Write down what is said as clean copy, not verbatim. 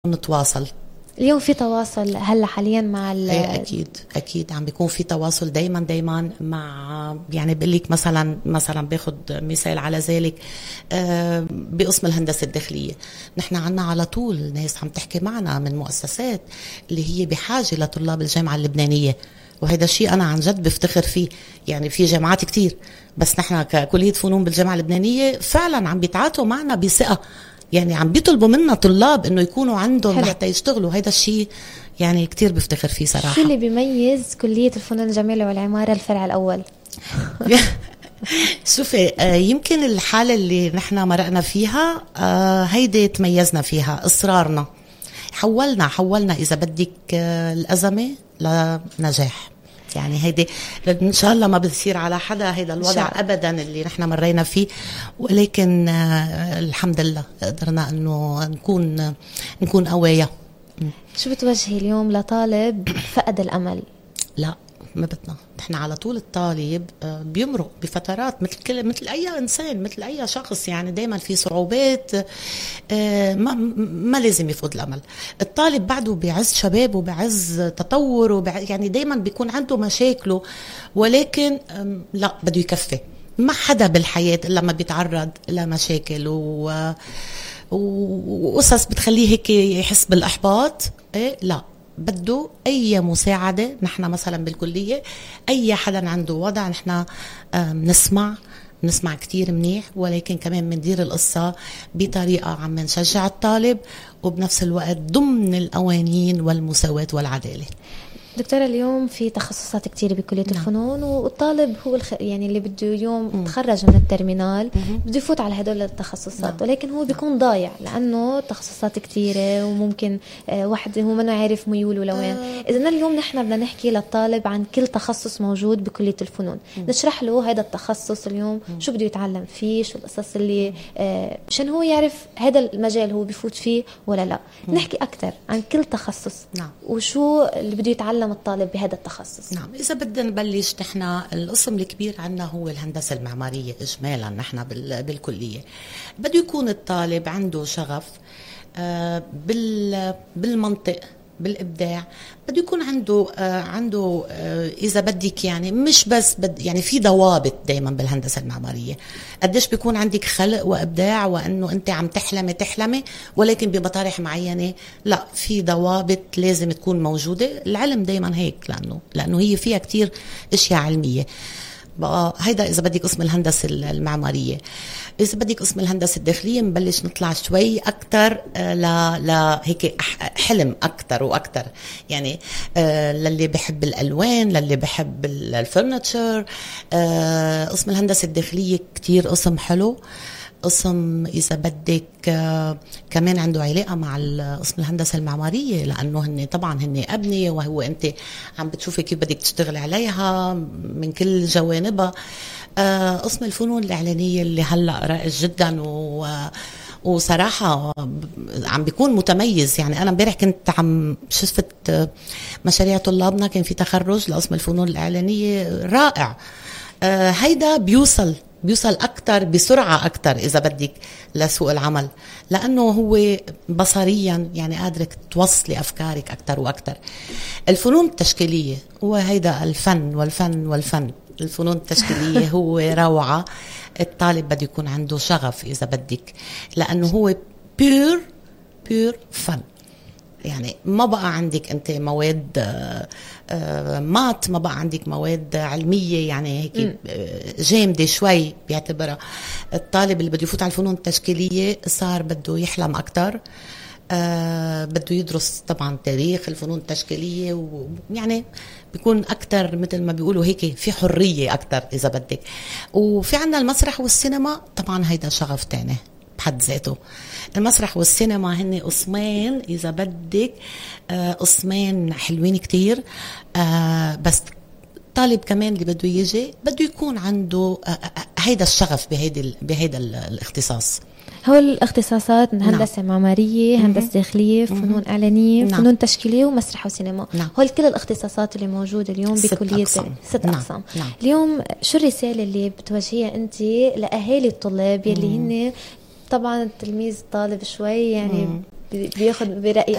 نتواصل. اليوم في تواصل هلا حاليا مع اكيد عم بيكون في تواصل دايما مع، يعني بقول لك مثلا باخذ مثال على ذلك بقسم الهندسه الداخليه. نحن عنا على طول ناس عم تحكي معنا من مؤسسات اللي هي بحاجه لطلاب الجامعه اللبنانيه، وهذا الشيء انا عن جد بفتخر فيه. يعني في جامعات كتير، بس نحن ككليه فنون بالجامعه اللبنانيه فعلا عم بيتعاطوا معنا بثقه، يعني عم بيطلبوا منا طلاب انه يكونوا عندهم حتى يشتغلوا. هيدا الشيء يعني كتير بفتخر فيه صراحة. شو اللي بيميز كلية الفنون الجميلة والعمارة الفرع الأول؟ شوفي، يمكن الحالة اللي نحن مرقنا فيها هيدي تميزنا فيها، إصرارنا. حولنا إذا بدك الأزمة لنجاح. يعني هيدي ان شاء الله ما بتصير على حدا هيدا الوضع ابدا اللي نحن مرينا فيه، ولكن الحمد لله قدرنا انه نكون قوية. شو بتوجهي اليوم لطالب فقد الامل؟ لا، ما بدنا. نحن على طول الطالب بيمرق بفترات مثل اي انسان، مثل اي شخص، يعني دايما في صعوبات. ما لازم يفقد الامل. الطالب بعده بعز شباب وبعز تطور يعني دايما بيكون عنده مشاكله، ولكن لا، بده يكفي. ما حدا بالحياة إلا ما بيتعرض لمشاكل وقصص بتخليه هيك يحس بالإحباط. لا، بده أي مساعدة. نحن مثلا بالكلية أي حدا عنده وضع نحن نسمع كتير منيح، ولكن كمان مندير القصة بطريقة عم نشجع الطالب، وبنفس الوقت ضمن القوانين والمساواة والعدالة. دكتورة، اليوم في تخصصات كتير بكلية الفنون، والطالب هو يعني اللي بده اليوم تخرج من الترمينال بده يفوت على هدول التخصصات، ولكن هو بيكون ضايع لأنه تخصصات كتيرة، وممكن واحد هو ما عارف ميوله لوين. إذن اليوم نحن بدنا نحكي للطالب عن كل تخصص موجود بكلية الفنون، نشرح له هذا التخصص اليوم شو بده يتعلم فيه، شو القصص اللي عشان هو يعرف هذا المجال هو بيفوت فيه ولا لا. نحكي أكتر عن كل تخصص وشو اللي بده يتعلم الطالب بهذا التخصص. نعم، إذا بدنا نبلش، نحن القسم الكبير عنا هو الهندسة المعمارية إجمالا. نحن بالكلية بده يكون الطالب عنده شغف بالمنطق، بالإبداع. بده يكون عنده إذا بدك، يعني مش بس يعني في ضوابط دايما بالهندسة المعمارية. قديش بيكون عندك خلق وإبداع، وأنه أنت عم تحلمي ولكن بمطارح معينة لا، في ضوابط لازم تكون موجودة. العلم دايما هيك، لأنه هي فيها كتير أشياء علمية. بقى هيدا إذا بدك قسم الهندسة المعمارية. إذا بدك قسم الهندسة الداخلية نبلش نطلع شوي أكتر هيك حلم أكتر وأكتر، يعني للي بحب الألوان، للي بحب الفرنتشر. قسم الهندسة الداخلية كتير قسم حلو. قسم إذا بدك كمان عنده علاقة مع قسم الهندسة المعمارية، لأنه هن أبنية، وهو أنت عم بتشوفي كيف بدك تشتغل عليها من كل جوانبها. قسم الفنون الإعلانية اللي هلأ رائج جدا وصراحة عم بيكون متميز. يعني أنا امبارح كنت عم شفت مشاريع طلابنا، كان في تخرج لقسم الفنون الإعلانية رائع. هيدا بيوصل أكتر بسرعة أكتر إذا بدك لسوق العمل، لأنه هو بصريا يعني قادرك توصلي أفكارك أكتر وأكتر. الفنون التشكيلية هو هيدا الفن. الفنون التشكيلية هو روعة. الطالب بده يكون عنده شغف إذا بدك، لأنه هو بيور فن. يعني ما بقى عندك أنت مواد مات، ما بقى عندك مواد علمية يعني هيك جامدة شوي بيعتبرها. الطالب اللي بده يفوت على الفنون التشكيلية صار بده يحلم أكتر، بده يدرس طبعا تاريخ الفنون التشكيلية، ويعني بيكون أكتر مثل ما بيقولوا هيك في حرية أكتر إذا بدك. وفي عنا المسرح والسينما، طبعا هيدا شغف تاني بحد ذاته. المسرح والسينما هن قسمين إذا بدك، قسمين حلوين كتير. بس طالب كمان اللي بده يجي بده يكون عنده هيدا الشغف بهيدا الاختصاص. هو الاختصاصات هندسة معمارية، هندسة داخلية، فنون إعلانية، فنون تشكيلية، ومسرح وسينما. هول كل الاختصاصات اللي موجودة اليوم بكلية 6 أقسام. اليوم شو الرسالة اللي بتوجهيها أنت لأهالي الطلاب يلي هن طبعا التلميذ طالب شوي يعني بياخد برأي